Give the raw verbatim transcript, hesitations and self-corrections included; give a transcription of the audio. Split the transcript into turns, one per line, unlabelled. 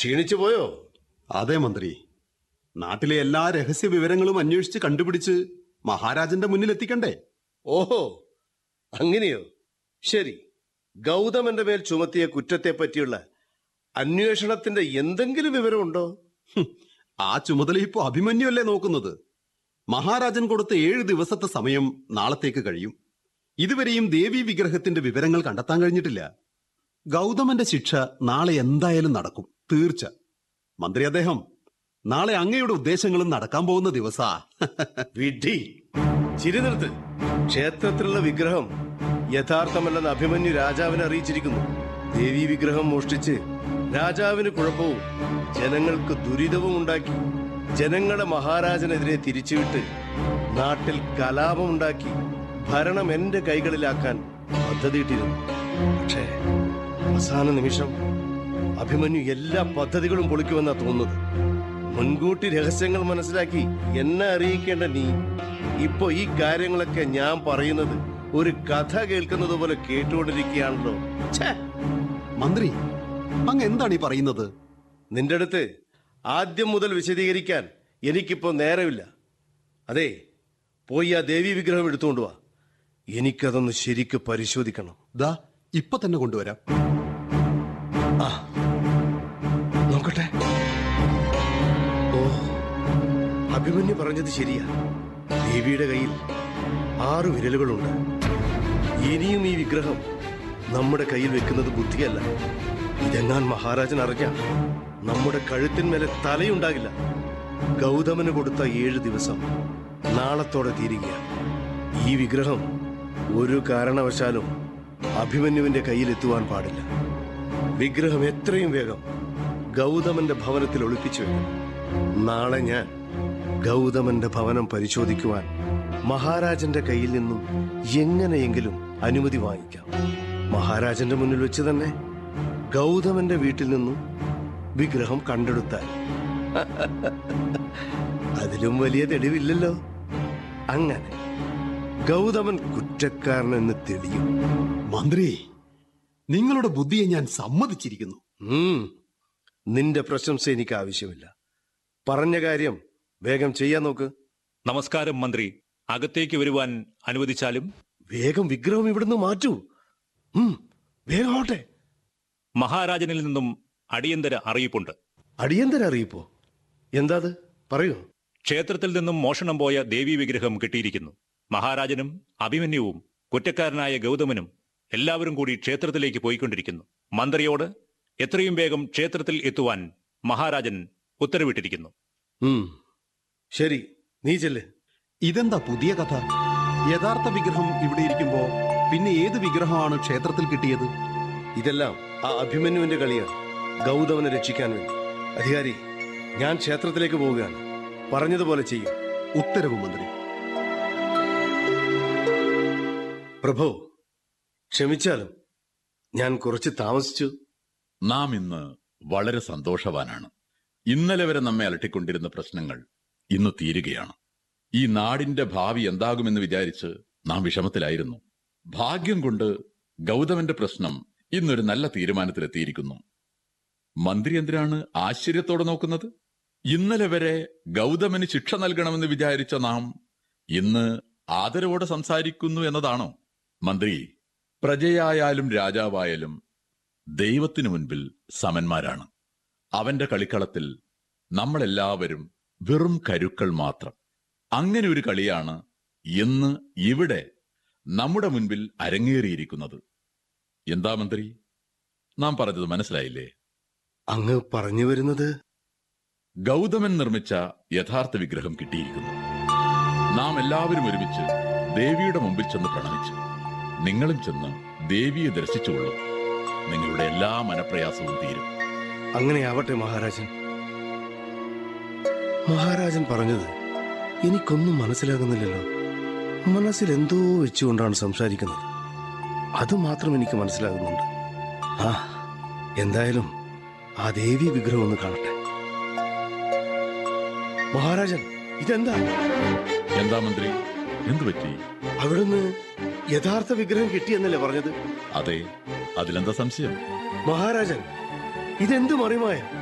ക്ഷീണിച്ചു പോയോ?
അതെ മന്ത്രി, നാട്ടിലെ എല്ലാ രഹസ്യ വിവരങ്ങളും അന്വേഷിച്ച് കണ്ടുപിടിച്ച് മഹാരാജന്റെ മുന്നിൽ എത്തിക്കണ്ടേ?
ഓഹോ, അങ്ങനെയോ? ശരി, ഗൗതമന്റെ മേൽ ചുമത്തിയ കുറ്റത്തെ പറ്റിയുള്ള അന്വേഷണത്തിന്റെ എന്തെങ്കിലും വിവരമുണ്ടോ?
ആ ചുമതല ഇപ്പോ അഭിമന്യുവല്ലേ നോക്കുന്നത്. മഹാരാജൻ കൊടുത്ത ഏഴ് ദിവസത്തെ സമയം നാളത്തേക്ക് കഴിയും. ഇതുവരെയും ദേവി വിഗ്രഹത്തിന്റെ വിവരങ്ങൾ കണ്ടെത്താൻ കഴിഞ്ഞിട്ടില്ല. ഗൗതമന്റെ ശിക്ഷ നാളെ എന്തായാലും നടക്കും, തീർച്ച. മന്ത്രി അദ്ദേഹം, നാളെ അങ്ങയുടെ ഉദ്ദേശങ്ങളും നടക്കാൻ പോകുന്ന ദിവസാ.
വിഡ്ഢി, ചിരി നിർത്ത്. ക്ഷേത്രത്തിലുള്ള വിഗ്രഹം യഥാർത്ഥമല്ലെന്ന് അഭിമന്യു രാജാവിനെ അറിയിച്ചിരിക്കുന്നു. ദേവി വിഗ്രഹം മോഷ്ടിച്ച് രാജാവിന് കുഴപ്പവും ജനങ്ങൾക്ക് ദുരിതവും ഉണ്ടാക്കി ജനങ്ങളെ മഹാരാജനെതിരെ തിരിച്ചുവിട്ട് നാട്ടിൽ കലാപമുണ്ടാക്കി ഭരണം എന്റെ കൈകളിലാക്കാൻ പദ്ധതിയിട്ടിരുന്നു. പക്ഷേ അവസാന നിമിഷം അഭിമന്യു എല്ലാ പദ്ധതികളും പൊളിക്കുമെന്നാ തോന്നുന്നത്. മുൻകൂട്ടി രഹസ്യങ്ങൾ മനസ്സിലാക്കി എന്നെ അറിയിക്കേണ്ട നീ ഇപ്പൊ ഈ കാര്യങ്ങളൊക്കെ ഞാൻ പറയുന്നത് ഒരു കഥ കേൾക്കുന്നത് പോലെ കേട്ടുകൊണ്ടിരിക്കുകയാണല്ലോ.
മന്ത്രി, അങ്ങ് എന്താണ് ഈ പറയുന്നത്?
നിന്റെ അടുത്ത് ആദ്യം മുതൽ വിശദീകരിക്കാൻ എനിക്കിപ്പോ നേരമില്ല. അതെ, പോയി ആ ദേവി വിഗ്രഹം എടുത്തുകൊണ്ടുവാ. എനിക്കതൊന്ന് ശരിക്ക് പരിശോധിക്കണം.
ദാ ഇപ്പൊ തന്നെ കൊണ്ടുവരാം.
ആ, നോക്കട്ടെ. ഓ, അഭിമന്യു പറഞ്ഞത് ശരിയാ. ദേവിയുടെ കയ്യിൽ ആറ് വിരലുകളുണ്ട്. ഇനിയും ഈ വിഗ്രഹം നമ്മുടെ കയ്യിൽ വെക്കുന്നത് ബുദ്ധിയല്ല. ഇതെങ്ങാൻ മഹാരാജൻ അറിഞ്ഞ നമ്മുടെ കഴുത്തിന്മേലെ തലയുണ്ടാകില്ല. ഗൗതമന് കൊടുത്ത ഏഴ് ദിവസം നാളത്തോടെ തീരുകയാണ്. ഈ വിഗ്രഹം ഒരു കാരണവശാലും അഭിമന്യുവിന്റെ കയ്യിലെത്തുവാൻ പാടില്ല. വിഗ്രഹം എത്രയും വേഗം ഗൗതമന്റെ ഭവനത്തിൽ ഒളിപ്പിച്ചു വെക്കും. നാളെ ഞാൻ ഗൗതമന്റെ ഭവനം പരിശോധിക്കുവാൻ മഹാരാജന്റെ കയ്യിൽ നിന്നും എങ്ങനെയെങ്കിലും അനുമതി വാങ്ങിക്കാം. മഹാരാജന്റെ മുന്നിൽ വെച്ച് തന്നെ ഗൗതമന്റെ വീട്ടിൽ നിന്നും വിഗ്രഹം കണ്ടെടുത്താൽ അതിലും വലിയ തെളിവില്ലല്ലോ. അങ്ങനെ ഗൗതമൻ കുറ്റക്കാരനെന്ന് തെളിയും.
മന്ത്രി, നിങ്ങളുടെ ബുദ്ധിയെ ഞാൻ സമ്മതിച്ചിരിക്കുന്നു.
ഉം നിന്റെ പ്രശംസ എനിക്ക് ആവശ്യമില്ല. പറഞ്ഞ കാര്യം വേഗം ചെയ്യാൻ നോക്ക്.
നമസ്കാരം മന്ത്രി, അകത്തേക്ക് വരുവാൻ അനുവദിച്ചാലും?
വേഗം വിഗ്രഹം ഇവിടുന്ന് മാറ്റൂ. ഉം വേഗമാട്ടെ.
മഹാരാജനിൽ നിന്നും അടിയന്തര അറിയിപ്പുണ്ട്.
അടിയന്തര അറിയിപ്പോ? എന്താ അത്? പറയൂ.
ക്ഷേത്രത്തിൽ നിന്നും മോഷണം പോയ ദേവി വിഗ്രഹം കിട്ടിയിരിക്കുന്നു. മഹാരാജനും അഭിമന്യുവും കുറ്റക്കാരനായ ഗൗതമനും എല്ലാവരും കൂടി ക്ഷേത്രത്തിലേക്ക് പോയിക്കൊണ്ടിരിക്കുന്നു. മന്ത്രിയോട് എത്രയും വേഗം ക്ഷേത്രത്തിൽ എത്തുവാൻ മഹാരാജൻ ഉത്തരവിട്ടിരിക്കുന്നു.
ഉം ശരി, നീ ചെല്ല്.
ഇതെന്താ പുതിയ കഥ? യഥാർത്ഥ വിഗ്രഹം ഇവിടെ ഇരിക്കുമ്പോ പിന്നെ ഏത് വിഗ്രഹമാണ് ക്ഷേത്രത്തിൽ കിട്ടിയത്?
ഇതെല്ലാം ആ അഭിമന്യുവിന്റെ കളിയാണ്, ഗൗതമനെ രക്ഷിക്കാൻ വേണ്ടി. അധികാരി, ഞാൻ ക്ഷേത്രത്തിലേക്ക് പോവുകയാണ്. പറഞ്ഞതുപോലെ ചെയ്യും.
ഉത്തരവ് മന്ത്രി.
പ്രഭു, ക്ഷമിച്ചാലും ഞാൻ കുറച്ച് താമസിച്ചു.
നാം ഇന്ന് വളരെ സന്തോഷവാനാണ്. ഇന്നലെ വരെ നമ്മെ അലട്ടിക്കൊണ്ടിരുന്ന പ്രശ്നങ്ങൾ ഇന്ന് തീരുകയാണ്. ഈ നാടിന്റെ ഭാവി എന്താകുമെന്ന് വിചാരിച്ച് നാം വിഷമത്തിലായിരുന്നു. ഭാഗ്യം കൊണ്ട് ഗൗതമന്റെ പ്രശ്നം ഇന്നൊരു നല്ല തീരുമാനത്തിലെത്തിയിരിക്കുന്നു. മന്ത്രി എന്തിനാണ് ആശ്ചര്യത്തോടെ നോക്കുന്നത്? ഇന്നലെ വരെ ഗൗതമന് ശിക്ഷ നൽകണമെന്ന് വിചാരിച്ച നാം ഇന്ന് ആദരവോടെ സംസാരിക്കുന്നു എന്നതാണോ? മന്ത്രി, പ്രജയായാലും രാജാവായാലും ദൈവത്തിനു മുൻപിൽ സമന്മാരാണ്. അവന്റെ കളിക്കളത്തിൽ നമ്മളെല്ലാവരും വെറും കരുക്കൾ മാത്രം. അങ്ങനെ ഒരു കളിയാണ് ഇന്ന് ഇവിടെ നമ്മുടെ മുൻപിൽ അരങ്ങേറിയിരിക്കുന്നത്. എന്താ മന്ത്രി, നാം പറഞ്ഞത് മനസ്സിലായില്ലേ?
അങ്ങ് പറഞ്ഞു വരുന്നത്?
ഗൗതമൻ നിർമ്മിച്ച യഥാർത്ഥ വിഗ്രഹം കിട്ടിയിരിക്കുന്നു. നാം എല്ലാവരും ഒരുമിച്ച് ദേവിയുടെ മുമ്പിൽ ചെന്ന് പ്രണമിച്ചു. നിങ്ങളും ചെന്ന് ദേവിയെ ദർശിച്ചുകൊള്ളൂ. നിങ്ങളുടെ എല്ലാ മനപ്രയാസവും തീരും.
അങ്ങനെയാവട്ടെ മഹാരാജൻ. മഹാരാജൻ പറഞ്ഞത് എനിക്കൊന്നും മനസ്സിലാകുന്നില്ലല്ലോ. മനസ്സിൽ എന്തോ വെച്ചുകൊണ്ടാണ് സംസാരിക്കുന്നത്. അത് മാത്രം എനിക്ക് മനസ്സിലാകുന്നുണ്ട്. ആ, എന്തായാലും ആ ദേവി വിഗ്രഹം ഒന്ന് കാണട്ടെ. മഹാരാജൻ, ഇതെന്താ?
എന്താ മന്ത്രി, എന്തു പറ്റി?
അവിടുന്ന് യഥാർത്ഥ വിഗ്രഹം കിട്ടിയെന്നല്ലേ പറഞ്ഞത്?
അതെ, അതിലെന്താ സംശയം?
മഹാരാജൻ, ഇതെന്ത് മറിമായ